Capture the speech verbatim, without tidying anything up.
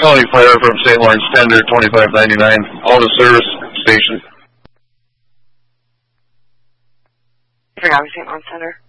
County Fire from Saint Lawrence Tender, twenty-five ninety-nine, out of service station. Forgot Saint Lawrence Tender.